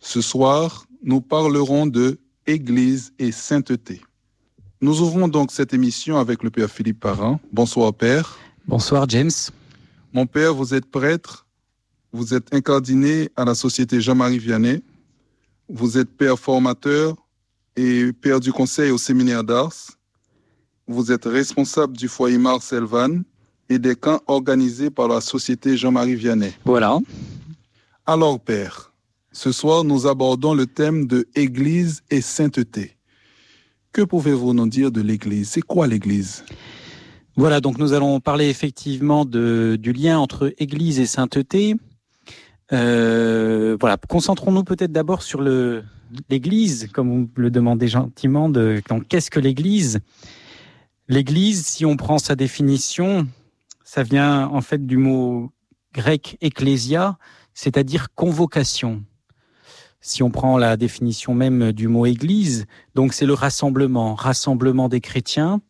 Ce soir, nous parlerons de Église et sainteté. Nous ouvrons donc cette émission avec le Père Philippe Parent. Bonsoir Père. Bonsoir James. Mon Père, vous êtes prêtre, vous êtes incardiné à la Société Jean-Marie Vianney, vous êtes Père formateur et Père du Conseil au Séminaire d'Ars, vous êtes responsable du foyer Marcel Van et des camps organisés par la Société Jean-Marie Vianney. Voilà. Alors Père, ce soir nous abordons le thème de Église et sainteté. Que pouvez-vous nous dire de l'Église? C'est quoi l'Église? Voilà, donc nous allons parler effectivement du lien entre Église et sainteté. Voilà, concentrons-nous peut-être d'abord sur l'Église, comme vous le demandez gentiment. Donc, qu'est-ce que l'Église? L'Église, si on prend sa définition, ça vient en fait du mot grec ecclésia, c'est-à-dire convocation. Si on prend la définition même du mot Église, donc c'est le rassemblement des chrétiens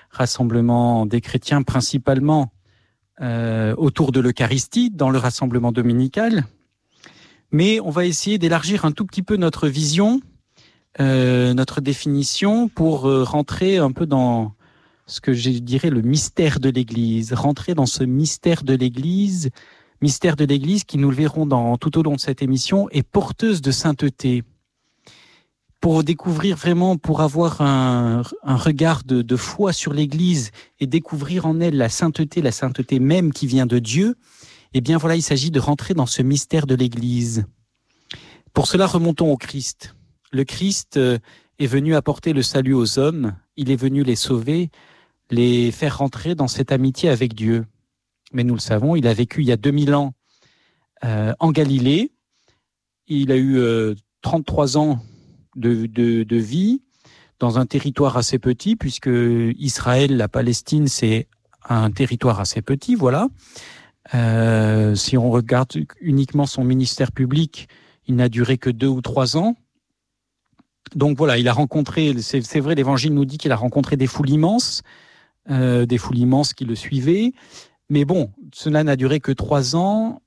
principalement autour de l'Eucharistie, dans le rassemblement dominical. Mais on va essayer d'élargir un tout petit peu notre vision, notre définition, pour rentrer un peu dans ce que je dirais le mystère de l'Église, rentrer dans ce mystère de l'Église qui, nous le verrons tout au long de cette émission, est porteuse de sainteté. Pour découvrir vraiment, pour avoir un regard de foi sur l'Église et découvrir en elle la sainteté même qui vient de Dieu, eh bien voilà, il s'agit de rentrer dans ce mystère de l'Église. Pour cela, remontons au Christ. Le Christ est venu apporter le salut aux hommes, il est venu les sauver, les faire rentrer dans cette amitié avec Dieu. Mais nous le savons, il a vécu il y a 2000 ans en Galilée, il a eu 33 ans de vie dans un territoire assez petit, puisque Israël, la Palestine, c'est un territoire assez petit, voilà. Si on regarde uniquement son ministère public, il n'a duré que 2 ou 3 ans. Donc voilà, il a rencontré, c'est vrai, l'Évangile nous dit qu'il a rencontré des foules immenses qui le suivaient. Mais bon, cela n'a duré que 3 ans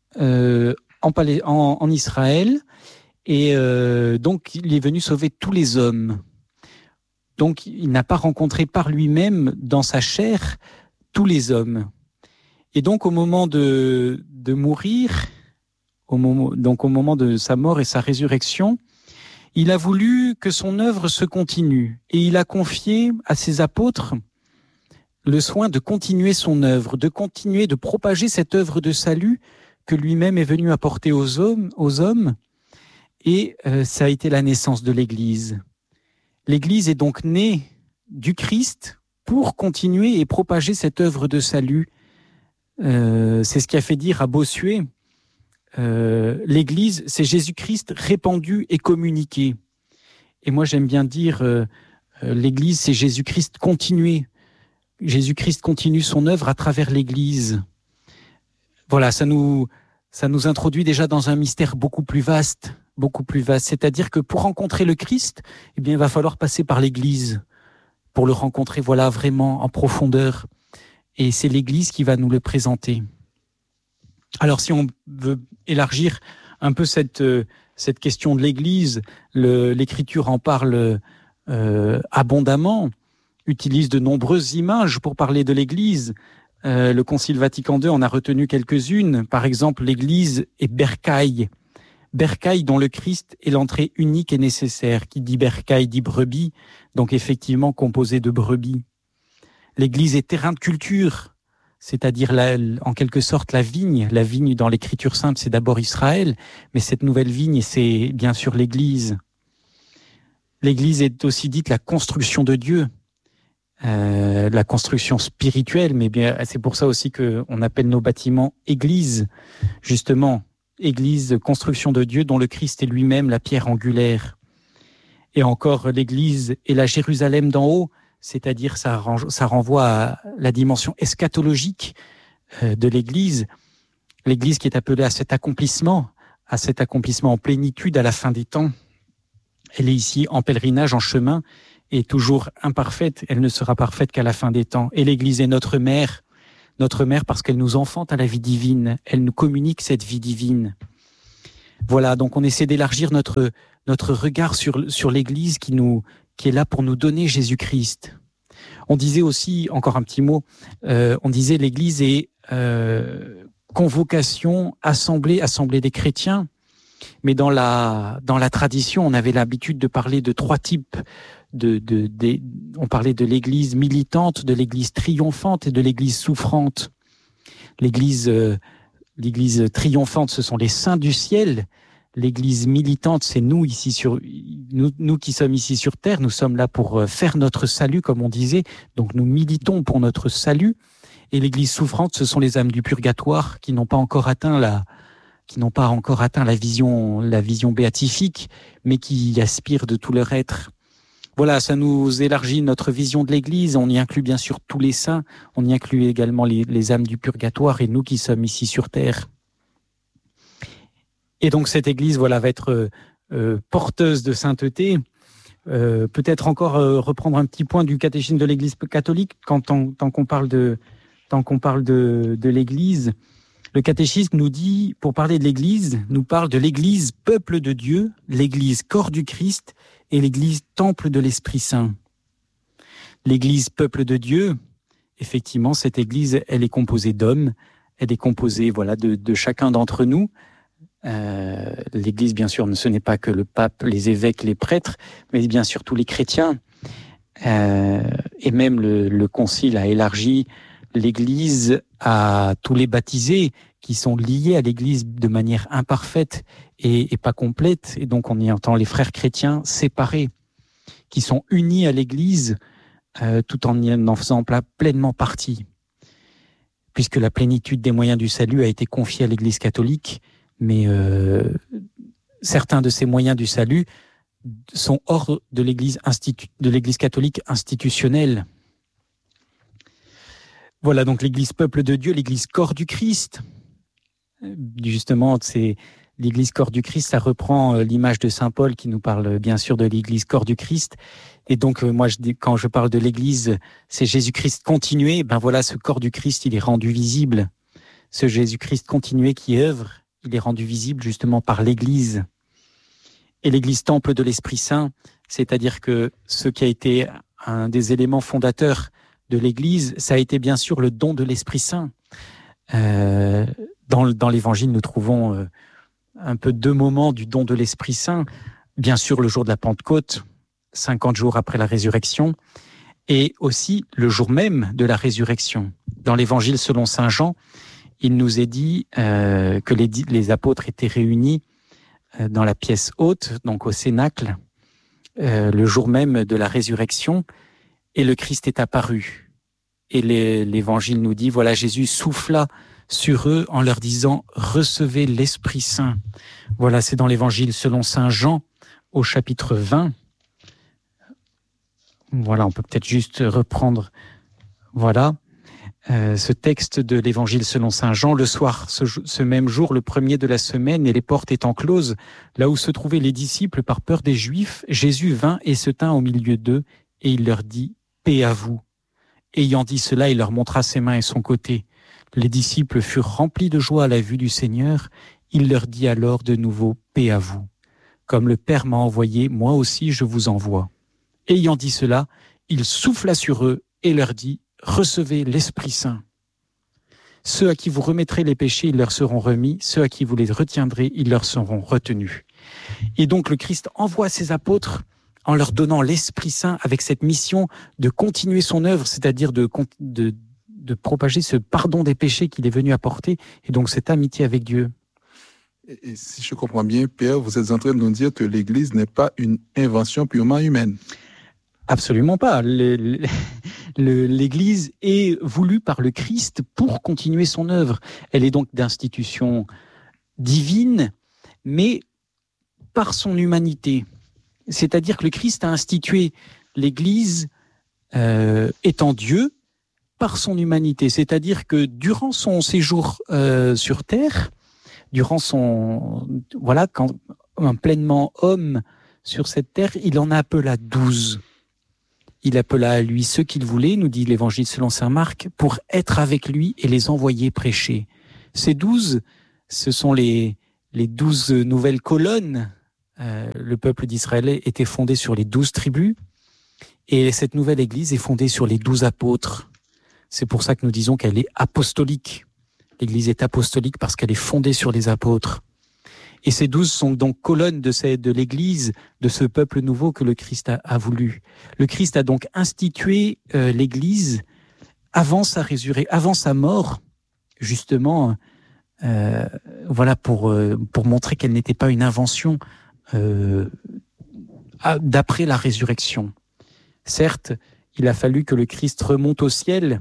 en Israël. Et donc, il est venu sauver tous les hommes. Donc, il n'a pas rencontré par lui-même, dans sa chair, tous les hommes. Et donc, au moment de mourir, au moment de sa mort et sa résurrection, il a voulu que son œuvre se continue. Et il a confié à ses apôtres le soin de continuer son œuvre, de continuer de propager cette œuvre de salut que lui-même est venu apporter aux hommes. Et ça a été la naissance de l'Église. L'Église est donc née du Christ pour continuer et propager cette œuvre de salut. C'est ce qui a fait dire à Bossuet, l'Église, c'est Jésus-Christ répandu et communiqué. Et moi, j'aime bien dire, l'Église, c'est Jésus-Christ continué. Jésus-Christ continue son œuvre à travers l'Église. Voilà, ça nous introduit déjà dans un mystère beaucoup plus vaste. C'est-à-dire que pour rencontrer le Christ, eh bien, il va falloir passer par l'Église pour le rencontrer, voilà, vraiment en profondeur. Et c'est l'Église qui va nous le présenter. Alors, si on veut élargir un peu cette question de l'Église, l'Écriture en parle abondamment, utilise de nombreuses images pour parler de l'Église. Le Concile Vatican II en a retenu quelques-unes. Par exemple, l'Église est bercail. Bercail dont le Christ est l'entrée unique et nécessaire. Qui dit bercail dit brebis, donc effectivement composé de brebis. L'Église est terrain de culture, c'est-à-dire en quelque sorte la vigne. La vigne dans l'Écriture sainte, c'est d'abord Israël, mais cette nouvelle vigne, c'est bien sûr l'Église. L'Église est aussi dite la construction de Dieu, la construction spirituelle, mais bien c'est pour ça aussi qu'on appelle nos bâtiments églises, justement. Église, construction de Dieu dont le Christ est lui-même la pierre angulaire. Et encore, l'Église est la Jérusalem d'en haut, c'est-à-dire ça renvoie à la dimension eschatologique de l'Église. L'Église qui est appelée à cet accomplissement en plénitude à la fin des temps. Elle est ici en pèlerinage, en chemin, et toujours imparfaite. Elle ne sera parfaite qu'à la fin des temps. Et l'Église est notre mère parce qu'elle nous enfante à la vie divine. Elle nous communique cette vie divine. Voilà, donc on essaie d'élargir notre regard sur l'Église qui est là pour nous donner Jésus-Christ. On disait aussi, encore un petit mot, on disait l'Église est convocation, assemblée des chrétiens, mais dans la tradition, on avait l'habitude de parler de trois types. On parlait de l'Église militante, de l'Église triomphante et de l'Église souffrante. L'Église triomphante, ce sont les saints du ciel. L'Église militante, c'est nous qui sommes ici sur terre. Nous sommes là pour faire notre salut, comme on disait. Donc nous militons pour notre salut. Et l'Église souffrante, ce sont les âmes du purgatoire qui n'ont pas encore atteint la vision béatifique, mais qui aspirent de tout leur être. Voilà, ça nous élargit notre vision de l'Église. On y inclut bien sûr tous les saints. On y inclut également les âmes du purgatoire et nous qui sommes ici sur terre. Et donc cette Église, va être porteuse de sainteté. Peut-être encore reprendre un petit point du catéchisme de l'Église catholique tant qu'on parle de l'Église. Le catéchisme nous dit, pour parler de l'Église, nous parle de l'Église peuple de Dieu, l'Église corps du Christ et l'Église temple de l'Esprit Saint. L'Église peuple de Dieu, effectivement, cette Église, elle est composée d'hommes, elle est composée de chacun d'entre nous. L'Église, bien sûr, ce n'est pas que le pape, les évêques, les prêtres, mais bien sûr tous les chrétiens. Et même le Concile a élargi l'Église à tous les baptisés qui sont liés à l'Église de manière imparfaite et pas complète. Et donc on y entend les frères chrétiens séparés, qui sont unis à l'Église tout en faisant pleinement partie. Puisque la plénitude des moyens du salut a été confiée à l'Église catholique, mais certains de ces moyens du salut sont hors de l'Église catholique institutionnelle. Voilà donc l'Église peuple de Dieu, l'Église corps du Christ. Justement, c'est l'Église corps du Christ, ça reprend l'image de Saint Paul qui nous parle bien sûr de l'Église corps du Christ. Et donc moi, quand je parle de l'Église, c'est Jésus-Christ continué. Ce corps du Christ, il est rendu visible. Ce Jésus-Christ continué qui œuvre, il est rendu visible justement par l'Église. Et l'Église temple de l'Esprit Saint, c'est-à-dire que ce qui a été un des éléments fondateurs de l'Église, ça a été bien sûr le don de l'Esprit Saint. Dans l'Évangile, nous trouvons un peu deux moments du don de l'Esprit Saint. Bien sûr, le jour de la Pentecôte, 50 jours après la résurrection, et aussi le jour même de la résurrection. Dans l'Évangile selon saint Jean, il nous est dit que les apôtres étaient réunis dans la pièce haute, donc au Cénacle, le jour même de la résurrection, et le Christ est apparu. Et l'Évangile nous dit, Jésus souffla sur eux en leur disant « Recevez l'Esprit Saint ». Voilà, c'est dans l'Évangile selon saint Jean, au chapitre 20. Voilà, on peut peut-être juste reprendre ce texte de l'Évangile selon saint Jean. Le soir, ce même jour, le premier de la semaine, et les portes étant closes, là où se trouvaient les disciples par peur des Juifs, Jésus vint et se tint au milieu d'eux, et il leur dit « Paix à vous ». Ayant dit cela, il leur montra ses mains et son côté. Les disciples furent remplis de joie à la vue du Seigneur. Il leur dit alors de nouveau « Paix à vous ». Comme le Père m'a envoyé, moi aussi je vous envoie. Ayant dit cela, il souffla sur eux et leur dit « Recevez l'Esprit Saint. Ceux à qui vous remettrez les péchés, ils leur seront remis. Ceux à qui vous les retiendrez, ils leur seront retenus. » Et donc le Christ envoie ses apôtres en leur donnant l'Esprit Saint avec cette mission de continuer son œuvre, c'est-à-dire de propager ce pardon des péchés qu'il est venu apporter, et donc cette amitié avec Dieu. Et si je comprends bien, Père, vous êtes en train de nous dire que l'Église n'est pas une invention purement humaine. Absolument pas. L'Église est voulue par le Christ pour continuer son œuvre. Elle est donc d'institution divine, mais par son humanité. C'est-à-dire que le Christ a institué l'Église étant Dieu par son humanité. C'est-à-dire que durant son séjour sur terre, quand un pleinement homme sur cette terre, il en appela 12. Il appela à lui ceux qu'il voulait, nous dit l'Évangile selon saint Marc, pour être avec lui et les envoyer prêcher. Ces 12, ce sont les les 12 nouvelles colonnes. Le peuple d'Israël était fondé sur les 12 tribus. Et cette nouvelle Église est fondée sur les 12 apôtres. C'est pour ça que nous disons qu'elle est apostolique. L'Église est apostolique parce qu'elle est fondée sur les apôtres. Et ces 12 sont donc colonnes de l'Église, de ce peuple nouveau que le Christ a voulu. Le Christ a donc institué l'Église avant sa mort, justement, voilà pour montrer qu'elle n'était pas une invention d'après la résurrection. Certes, il a fallu que le Christ remonte au ciel,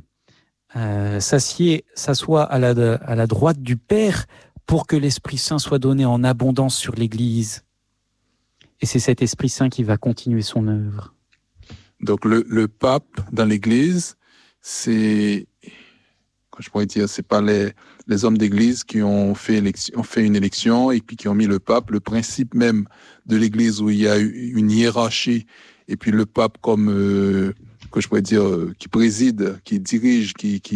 s'assoie à la droite du Père pour que l'Esprit Saint soit donné en abondance sur l'Église. Et c'est cet Esprit Saint qui va continuer son œuvre. Donc le pape dans l'Église, je pourrais dire, c'est pas les hommes d'Église qui ont fait une élection et puis qui ont mis le pape. Le principe même de l'Église où il y a une hiérarchie et puis le pape comme que je pourrais dire qui préside, qui dirige,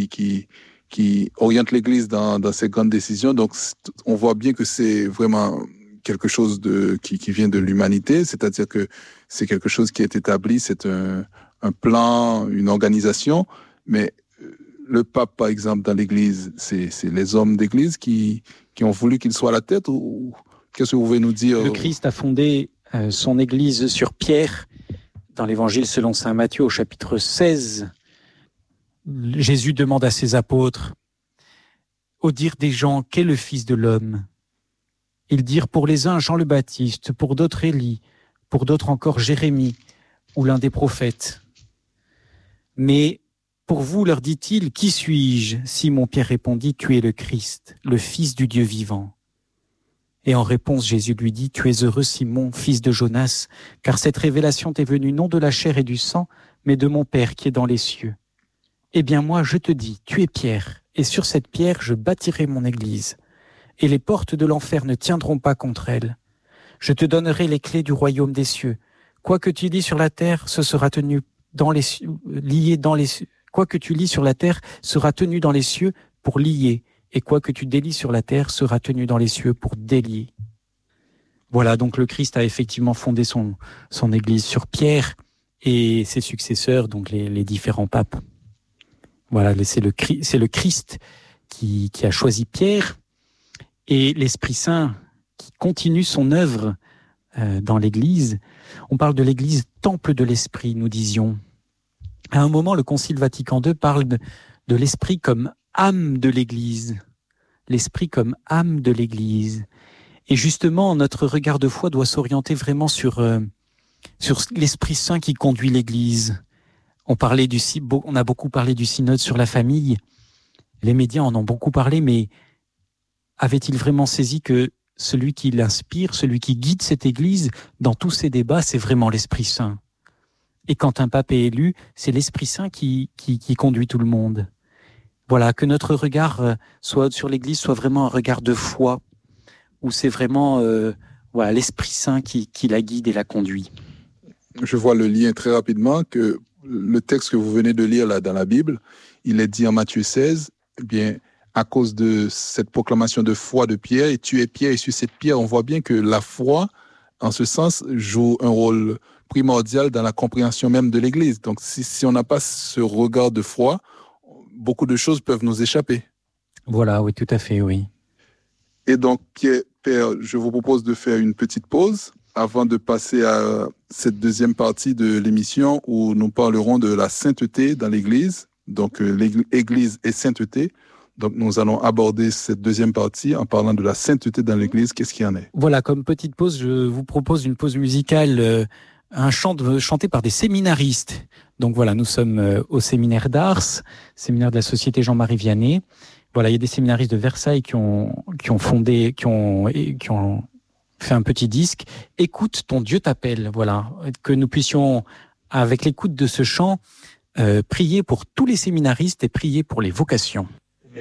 qui oriente l'Église dans ses grandes décisions. Donc on voit bien que c'est vraiment quelque chose qui vient de l'humanité, c'est-à-dire que c'est quelque chose qui est établi, c'est un plan, une organisation, mais le pape, par exemple, dans l'Église, c'est les hommes d'Église qui ont voulu qu'il soit à la tête ou qu'est-ce que vous pouvez nous dire? Le Christ a fondé son Église sur Pierre. Dans l'Évangile selon saint Matthieu, au chapitre 16, Jésus demande à ses apôtres, au dire des gens, qu'est le Fils de l'homme? Ils dirent pour les uns Jean le Baptiste, pour d'autres Élie, pour d'autres encore Jérémie ou l'un des prophètes. Mais pour vous, leur dit-il, qui suis-je? Simon-Pierre répondit, tu es le Christ, le Fils du Dieu vivant. Et en réponse, Jésus lui dit, tu es heureux Simon, fils de Jonas, car cette révélation t'est venue non de la chair et du sang, mais de mon Père qui est dans les cieux. Eh bien moi, je te dis, tu es Pierre, et sur cette pierre, je bâtirai mon Église. Et les portes de l'enfer ne tiendront pas contre elle. Je te donnerai les clés du royaume des cieux. Quoi que tu lis sur la terre, ce sera tenu dans les cieux, lié dans les cieux. Quoi que tu lis sur la terre sera tenu dans les cieux pour lier, et quoi que tu délies sur la terre sera tenu dans les cieux pour délier. Voilà, donc le Christ a effectivement fondé son Église sur Pierre et ses successeurs, donc les différents papes. Voilà, c'est le Christ qui a choisi Pierre et l'Esprit Saint qui continue son œuvre dans l'Église. On parle de l'Église temple de l'Esprit, nous disions. À un moment, le Concile Vatican II parle de l'Esprit comme âme de l'Église. L'Esprit comme âme de l'Église. Et justement, notre regard de foi doit s'orienter vraiment sur l'Esprit Saint qui conduit l'Église. On a beaucoup parlé du synode sur la famille. Les médias en ont beaucoup parlé, mais avait-il vraiment saisi que celui qui l'inspire, celui qui guide cette Église dans tous ces débats, c'est vraiment l'Esprit Saint? Et quand un pape est élu, c'est l'Esprit Saint qui conduit tout le monde. Voilà, que notre regard sur l'Église soit vraiment un regard de foi, où c'est vraiment l'Esprit Saint qui la guide et la conduit. Je vois le lien très rapidement que le texte que vous venez de lire là dans la Bible, il est dit en Matthieu 16, eh bien, à cause de cette proclamation de foi de Pierre, et tu es Pierre, et sur cette pierre, on voit bien que la foi, en ce sens, joue un rôle primordial dans la compréhension même de l'Église. Donc, si on n'a pas ce regard de foi, beaucoup de choses peuvent nous échapper. Voilà, oui, tout à fait, oui. Et donc, Père, je vous propose de faire une petite pause avant de passer à cette deuxième partie de l'émission où nous parlerons de la sainteté dans l'Église. Donc, l'Église et sainteté. Donc, nous allons aborder cette deuxième partie en parlant de la sainteté dans l'Église. Qu'est-ce qu'il y en est? Voilà, comme petite pause, je vous propose une pause musicale, un chant chanté par des séminaristes. Donc voilà, nous sommes au séminaire d'Ars, séminaire de la Société Jean-Marie Vianney. Voilà, il y a des séminaristes de Versailles qui ont fait un petit disque. Écoute, ton Dieu t'appelle. Voilà, que nous puissions, avec l'écoute de ce chant, prier pour tous les séminaristes et prier pour les vocations.